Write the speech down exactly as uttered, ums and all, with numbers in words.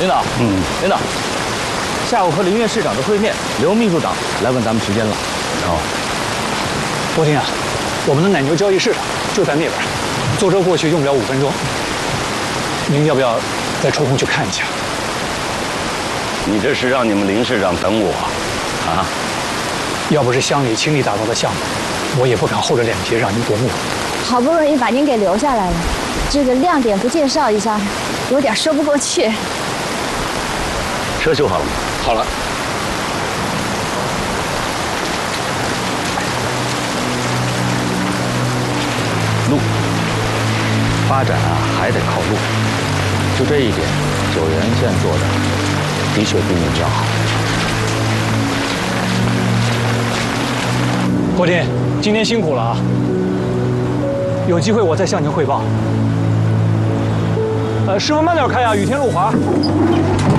领导，嗯，领导，下午和林院市长的会面，刘秘书长来问咱们时间了。 哦， 多听啊，我们的奶牛交易市场就在那边，坐车过去用不了五分钟。您要不要再抽空去看一下？ 你这是让你们林市长等我啊？ 要不是乡里倾力打造的项目，我也不敢厚着脸皮让您夺目。 好不容易把您给留下来了，这个亮点不介绍一下，有点说不过去。 车修好了吗？ 好了。 路发展啊，还得靠路。就这一点，九原县做的的确比你们要好。 国丁，今天辛苦了啊！有机会我再向您汇报。呃，师傅慢点开啊，雨天路滑。